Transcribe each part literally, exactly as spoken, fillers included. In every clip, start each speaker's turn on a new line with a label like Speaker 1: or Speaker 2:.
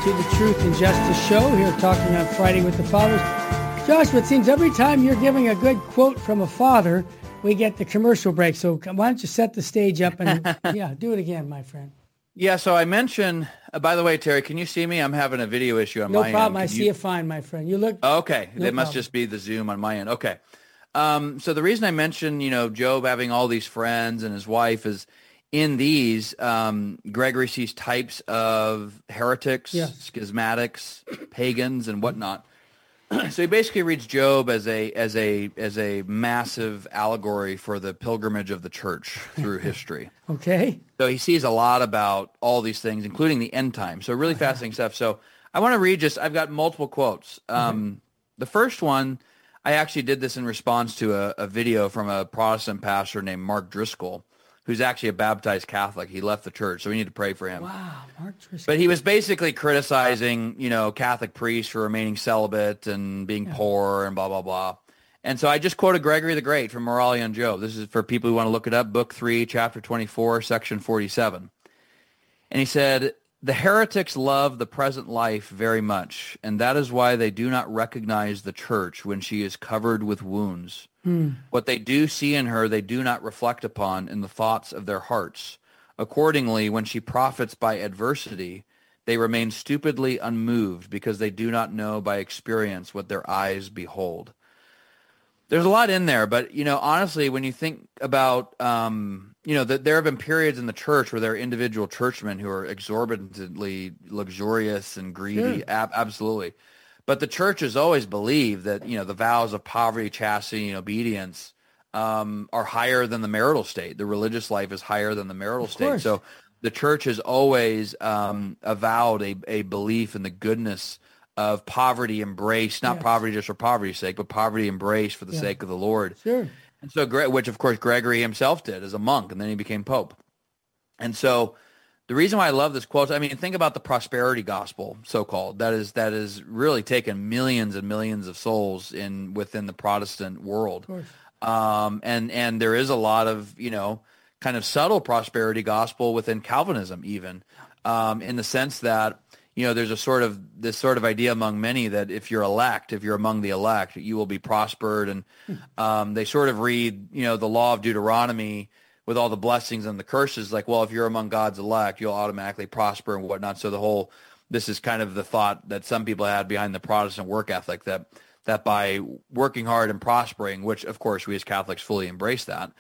Speaker 1: to the Truth and Justice Show here talking on Friday with the Fathers. Joshua, it seems every time you're giving a good quote from a father, we get the commercial break. So why don't you set the stage up and, yeah, do it again, my friend.
Speaker 2: Yeah, so I mentioned, uh, by the way, Terry, can you see me? I'm having a video issue on
Speaker 1: no
Speaker 2: my end.
Speaker 1: No problem. I
Speaker 2: Can
Speaker 1: see
Speaker 2: you...
Speaker 1: it fine, my friend. You look...
Speaker 2: Okay,
Speaker 1: no
Speaker 2: it must
Speaker 1: problem.
Speaker 2: just be the Zoom on my end. Okay. Um, so the reason I mentioned, you know, Job having all these friends and his wife is in these, um, Gregory sees types of heretics,
Speaker 1: yes.
Speaker 2: schismatics, pagans, and whatnot. So he basically reads Job as a as a as a massive allegory for the pilgrimage of the church through history.
Speaker 1: Okay.
Speaker 2: So he sees a lot about all these things, including the end time. So really fascinating stuff. So I want to read just, I've got multiple quotes. Um, okay. The first one, I actually did this in response to a, a video from a Protestant pastor named Mark Driscoll, who's actually a baptized Catholic. He left the church, so we need to pray for him.
Speaker 1: Wow, Mark Driscoll.
Speaker 2: But he was basically criticizing, you know, Catholic priests for remaining celibate and being yeah. poor and blah, blah, blah. And so I just quoted Gregory the Great from Moralia on Job. This is for people who want to look it up, book three, chapter twenty-four, section forty-seven. And he said, "The heretics love the present life very much, and that is why they do not recognize the church when she is covered with wounds.
Speaker 1: Hmm.
Speaker 2: What they do see in her, they do not reflect upon in the thoughts of their hearts. Accordingly, when she profits by adversity, they remain stupidly unmoved because they do not know by experience what their eyes behold." There's a lot in there, but, you know, honestly, when you think about, um, you know, that there have been periods in the church where there are individual churchmen who are exorbitantly luxurious and greedy.
Speaker 1: Sure.
Speaker 2: Ab- absolutely. But the church has always believed that, you know, the vows of poverty, chastity, and obedience um, are higher than the marital state. The religious life is higher than the marital
Speaker 1: Of
Speaker 2: state.
Speaker 1: course.
Speaker 2: So the church has always um, avowed a, a belief in the goodness of poverty embraced, not
Speaker 1: yes.
Speaker 2: poverty just for poverty's sake, but poverty embraced for the
Speaker 1: yeah.
Speaker 2: sake of the Lord.
Speaker 1: Sure.
Speaker 2: And so, which of course Gregory himself did as a monk, and then he became pope. And so the reason why I love this quote, I mean, think about the prosperity gospel, so-called, that is that is really taken millions and millions of souls in within the Protestant world.
Speaker 1: Of course.
Speaker 2: Um, and, and there is a lot of, you know, kind of subtle prosperity gospel within Calvinism even, um, in the sense that, you know, there's a sort of this sort of idea among many that if you're elect, if you're among the elect, you will be prospered. And um, they sort of read, you know, the law of Deuteronomy with all the blessings and the curses, like, well, if you're among God's elect, you'll automatically prosper and whatnot. So the whole, this is kind of the thought that some people had behind the Protestant work ethic, that that by working hard and prospering, which of course we as Catholics fully embrace that,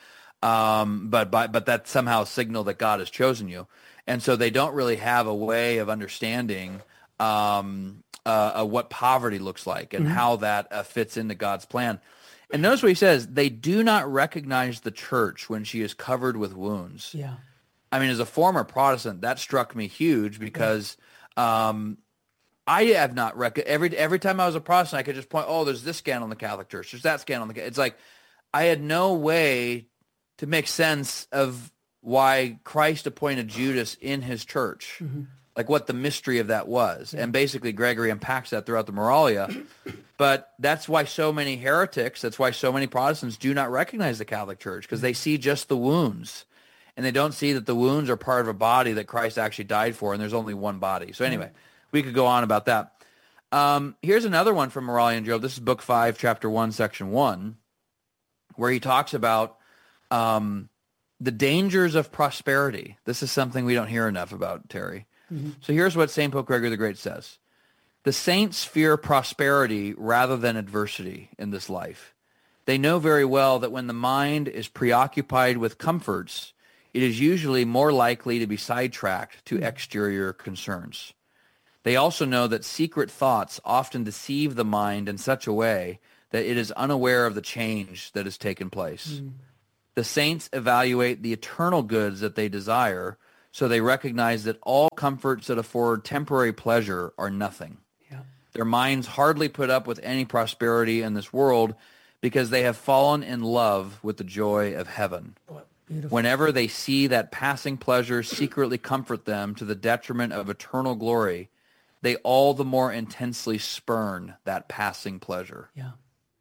Speaker 2: um, but by, but that somehow signal that God has chosen you. And so they don't really have a way of understanding um, uh, uh, what poverty looks like and mm-hmm. how that uh, fits into God's plan. And notice what he says, they do not recognize the church when she is covered with wounds.
Speaker 1: Yeah.
Speaker 2: I mean, as a former Protestant, that struck me huge because um, I have not, rec- every every time I was a Protestant, I could just point, oh, there's this scandal in the Catholic Church, there's that scandal in the, it's like, I had no way to make sense of why Christ appointed Judas in his church, mm-hmm. like what the mystery of that was. Yeah. And basically Gregory unpacks that throughout the Moralia. But that's why so many heretics, that's why so many Protestants do not recognize the Catholic Church, because they see just the wounds. And they don't see that the wounds are part of a body that Christ actually died for, and there's only one body. So anyway, we could go on about that. Um, here's another one from Moralia and Job. This is book five, chapter one, section one, where he talks about um, the dangers of prosperity. This is something we don't hear enough about, Terry. Mm-hmm. So here's what Saint Pope Gregory the Great says. The saints fear prosperity rather than adversity in this life. They know very well that when the mind is preoccupied with comforts, it is usually more likely to be sidetracked to exterior concerns. They also know that secret thoughts often deceive the mind in such a way that it is unaware of the change that has taken place. Mm. The saints evaluate the eternal goods that they desire, so they recognize that all comforts that afford temporary pleasure are nothing.
Speaker 1: Yeah.
Speaker 2: Their minds hardly put up with any prosperity in this world because they have fallen in love with the joy of heaven.
Speaker 1: Beautiful.
Speaker 2: Whenever they see that passing pleasures secretly comfort them to the detriment of eternal glory, they all the more intensely spurn that passing pleasure.
Speaker 1: Yeah.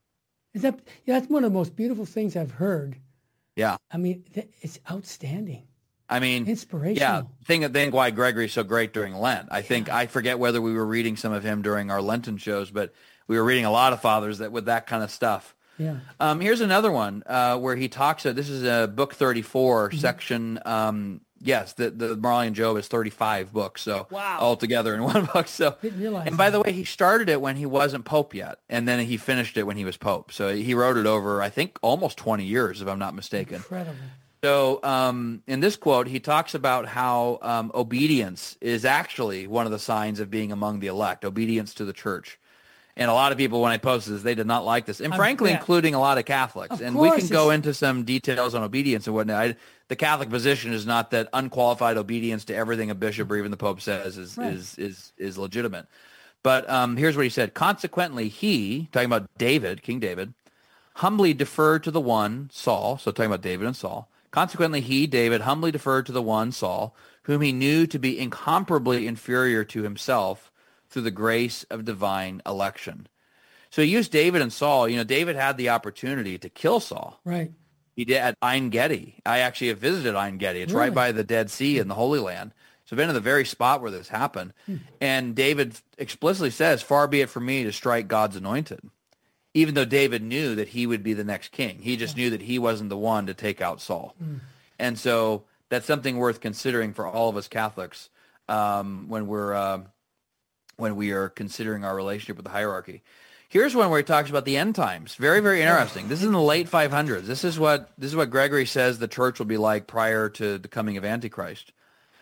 Speaker 1: Is that, yeah, that's one of the most beautiful things I've heard.
Speaker 2: Yeah.
Speaker 1: I mean, it's outstanding.
Speaker 2: I mean,
Speaker 1: Inspirational.
Speaker 2: yeah, thing, think why Gregory's so great during Lent. I think, I forget whether we were reading some of him during our Lenten shows, but we were reading a lot of fathers that with that kind of stuff.
Speaker 1: Yeah. Um,
Speaker 2: here's another one uh, where he talks, uh, this is a book thirty-four, mm-hmm. section, um, yes, the, the Marley and Job is thirty-five books, so
Speaker 1: wow.
Speaker 2: all together in one book. So,
Speaker 1: Didn't realize
Speaker 2: and by
Speaker 1: that.
Speaker 2: the way, he started it when he wasn't Pope yet, and then he finished it when he was Pope. So he wrote it over, I think, almost twenty years, if I'm not mistaken.
Speaker 1: Incredible.
Speaker 2: So um, in this quote, he talks about how um, obedience is actually one of the signs of being among the elect, obedience to the church. And a lot of people, when I posted this, they did not like this. And frankly, including a lot of Catholics.
Speaker 1: Of
Speaker 2: and we can
Speaker 1: course,
Speaker 2: go
Speaker 1: it's-
Speaker 2: into some details on obedience and whatnot. I, the Catholic position is not that unqualified obedience to everything a bishop or even the Pope says is
Speaker 1: Right.
Speaker 2: is, is, is legitimate. But um, here's what he said. Consequently, he, talking about David, King David, humbly deferred to the one, Saul, so talking about David and Saul. Consequently, he, David, humbly deferred to the one, Saul, whom he knew to be incomparably inferior to himself through the grace of divine election. So he used David and Saul. You know, David had the opportunity to kill Saul.
Speaker 1: Right.
Speaker 2: He did at Ein Gedi. I actually have visited Ein Gedi. It's
Speaker 1: Really?
Speaker 2: right by the Dead Sea in the Holy Land. So I've been to the very spot where this happened. Hmm. And David explicitly says, far be it from me to strike God's anointed. Even though David knew that he would be the next king. He just knew that he wasn't the one to take out Saul. Mm. And so that's something worth considering for all of us Catholics um, when we're uh, when we are considering our relationship with the hierarchy. Here's one where he talks about the end times. Very, very interesting. This is in the late five hundreds. This is what this is what Gregory says the church will be like prior to the coming of Antichrist.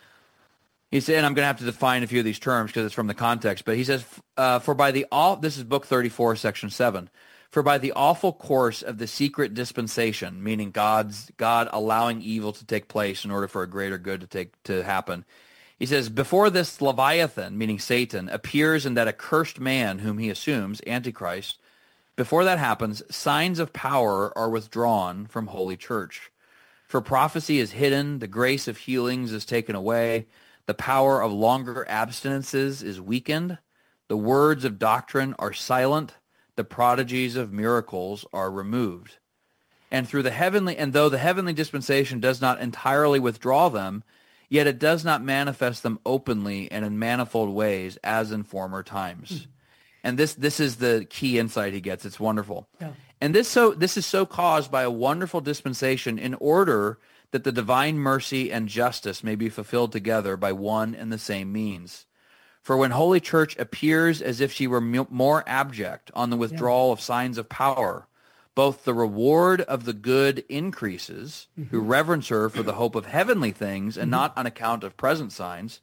Speaker 2: He said, and I'm going to have to define a few of these terms because it's from the context, but he says, uh, for by the, all, this is book thirty-four, section seven, for by the awful course of the secret dispensation, meaning God's, God allowing evil to take place in order for a greater good to take, to happen. He says, before this Leviathan, meaning Satan, appears in that accursed man whom he assumes, Antichrist, before that happens, signs of power are withdrawn from Holy Church. For prophecy is hidden, the grace of healings is taken away, the power of longer abstinences is weakened. The words of doctrine are silent. The prodigies of miracles are removed. And through the heavenly, and though the heavenly dispensation does not entirely withdraw them, yet it does not manifest them openly and in manifold ways as in former times. Mm. And this this is the key insight he gets. It's wonderful. Yeah. And this so this is so caused by a wonderful dispensation in order that the divine mercy and justice may be fulfilled together by one and the same means. For when Holy Church appears as if she were more abject on the withdrawal yeah. of signs of power, both the reward of the good increases, mm-hmm. who reverence her for the hope of heavenly things and mm-hmm. not on account of present signs,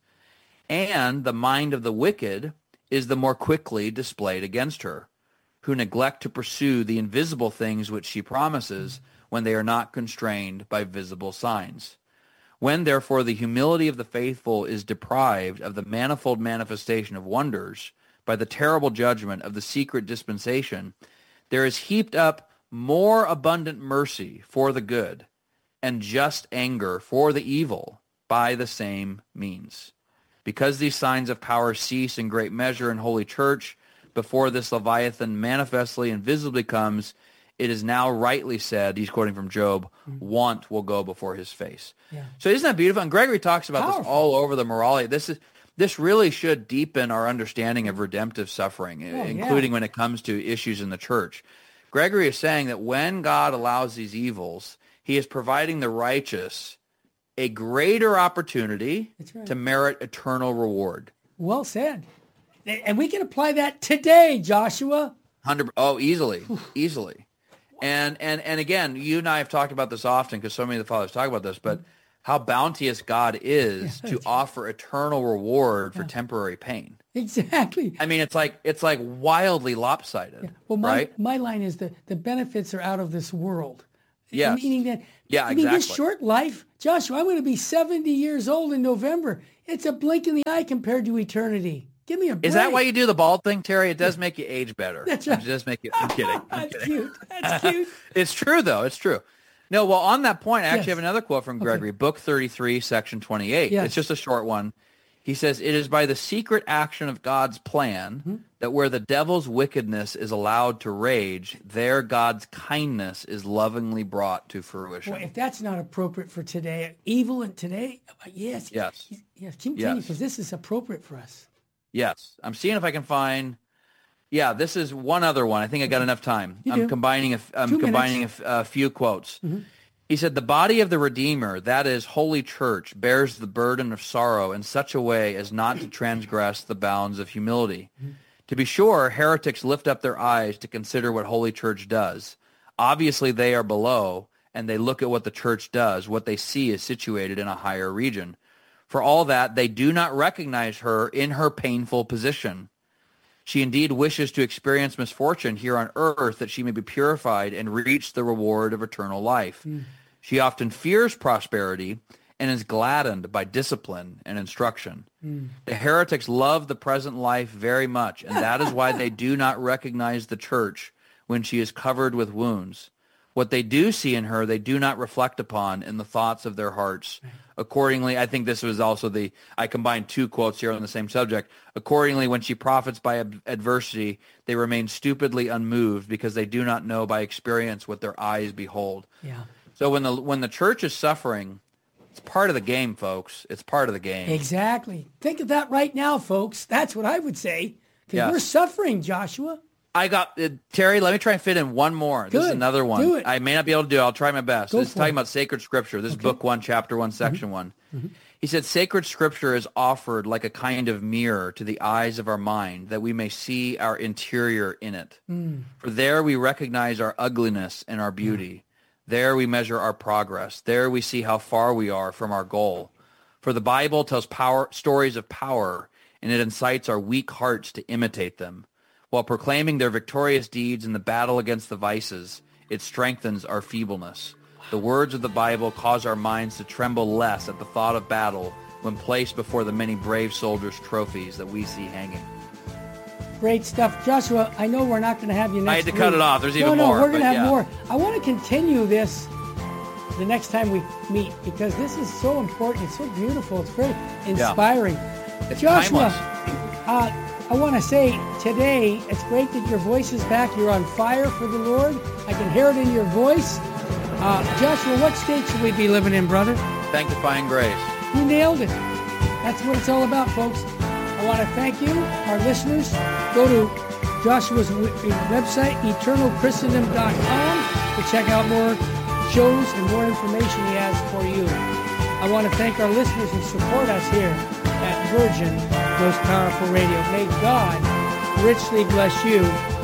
Speaker 2: and the mind of the wicked is the more quickly displayed against her, who neglect to pursue the invisible things which she promises, mm-hmm. when they are not constrained by visible signs. When, therefore, the humility of the faithful is deprived of the manifold manifestation of wonders by the terrible judgment of the secret dispensation, there is heaped up more abundant mercy for the good and just anger for the evil by the same means. Because these signs of power cease in great measure in Holy Church, before this Leviathan manifestly and visibly comes, it is now rightly said, he's quoting from Job, want will go before his face. Yeah. So isn't that beautiful? And Gregory talks about Powerful. This all over the Moralia. This is this really should deepen our understanding of redemptive suffering, oh, including yeah. when it comes to issues in the church. Gregory is saying that when God allows these evils, he is providing the righteous a greater opportunity right. to merit eternal reward.
Speaker 1: Well said. And we can apply that today, Joshua.
Speaker 2: one hundred Oh, easily, easily. And, and and again, you and I have talked about this often because so many of the fathers talk about this, but how bounteous God is yeah, to offer eternal reward for yeah. temporary pain.
Speaker 1: Exactly.
Speaker 2: I mean, it's like it's like wildly lopsided, yeah.
Speaker 1: well, my,
Speaker 2: right?
Speaker 1: My line is the, the benefits are out of this world.
Speaker 2: Yes.
Speaker 1: Meaning that,
Speaker 2: yeah,
Speaker 1: I mean,
Speaker 2: exactly.
Speaker 1: this short life, Joshua, I'm going to be seventy years old in November. It's a blink in the eye compared to eternity. Give me a break.
Speaker 2: Is that why you do the bald thing, Terry? It does make you age better.
Speaker 1: That's right.
Speaker 2: It does make you. I'm kidding. I'm
Speaker 1: That's
Speaker 2: kidding.
Speaker 1: cute. That's cute.
Speaker 2: It's true, though. It's true. No, well, on that point, I actually
Speaker 1: yes.
Speaker 2: have another quote from Gregory,
Speaker 1: okay.
Speaker 2: Book thirty-three, Section twenty-eight.
Speaker 1: Yes.
Speaker 2: It's just a short one. He says, it is by the secret action of God's plan mm-hmm. that where the devil's wickedness is allowed to rage, there God's kindness is lovingly brought to fruition.
Speaker 1: Well, if that's not appropriate for today, evil in today, yes.
Speaker 2: Yes.
Speaker 1: Yes, continue, because yes. this is appropriate for us.
Speaker 2: Yes. I'm seeing if I can find, yeah, this is one other one. I think I got enough time.
Speaker 1: You
Speaker 2: I'm
Speaker 1: do.
Speaker 2: combining a, I'm
Speaker 1: Two
Speaker 2: combining a, a few quotes.
Speaker 1: Mm-hmm.
Speaker 2: He said, the body of the Redeemer, that is Holy Church, bears the burden of sorrow in such a way as not to transgress the bounds of humility. Mm-hmm. To be sure, heretics lift up their eyes to consider what Holy Church does. Obviously, they are below, and they look at what the church does. What they see is situated in a higher region. For all that, they do not recognize her in her painful position. She indeed wishes to experience misfortune here on earth that she may be purified and reach the reward of eternal life. Mm. She often fears prosperity and is gladdened by discipline and instruction. Mm. The heretics love the present life very much, and that is why they do not recognize the church when she is covered with wounds. What they do see in her, they do not reflect upon in the thoughts of their hearts. Right. Accordingly, I think this was also the, I combined two quotes here on the same subject. Accordingly, when she profits by ad- adversity, they remain stupidly unmoved because they do not know by experience what their eyes behold.
Speaker 1: Yeah.
Speaker 2: So when the when the church is suffering, it's part of the game, folks. It's part of the game.
Speaker 1: Exactly. Think of that right now, folks. That's what I would say. Because
Speaker 2: Yes.
Speaker 1: we're suffering, Joshua.
Speaker 2: I got, uh, Terry, let me try and fit in one more. This is
Speaker 1: Good.
Speaker 2: another one.
Speaker 1: Do it.
Speaker 2: I may not be able to do it. I'll try my best.
Speaker 1: Go
Speaker 2: This is
Speaker 1: for
Speaker 2: talking
Speaker 1: it.
Speaker 2: about sacred scripture. This
Speaker 1: Okay.
Speaker 2: is book one, chapter one, section one.
Speaker 1: Mm-hmm.
Speaker 2: He said, sacred scripture is offered like a kind of mirror to the eyes of our mind that we may see our interior in it.
Speaker 1: Mm.
Speaker 2: For there we recognize our ugliness and our beauty. Mm. There we measure our progress. There we see how far we are from our goal. For the Bible tells power stories of power, and it incites our weak hearts to imitate them. While proclaiming their victorious deeds in the battle against the vices, it strengthens our feebleness. The words of the Bible cause our minds to tremble less at the thought of battle when placed before the many brave soldiers' trophies that we see hanging.
Speaker 1: Great stuff. Joshua, I know we're not going to have you next
Speaker 2: I had to
Speaker 1: week.
Speaker 2: cut it off. There's
Speaker 1: no,
Speaker 2: even
Speaker 1: no,
Speaker 2: more.
Speaker 1: No, we're going to
Speaker 2: but
Speaker 1: have
Speaker 2: yeah.
Speaker 1: more. I want to continue this the next time we meet because this is so important. It's so beautiful. It's very inspiring.
Speaker 2: Yeah. It's
Speaker 1: Joshua,
Speaker 2: timeless.
Speaker 1: Uh, I want to say today, it's great that your voice is back. You're on fire for the Lord. I can hear it in your voice. Uh, Joshua, what state should we be living in, brother?
Speaker 2: Sanctifying grace.
Speaker 1: You nailed it. That's what it's all about, folks. I want to thank you, our listeners. Go to Joshua's website, eternal christendom dot com, to check out more shows and more information he has for you. I want to thank our listeners who support us here at Virgin Most Powerful Radio. May God richly bless you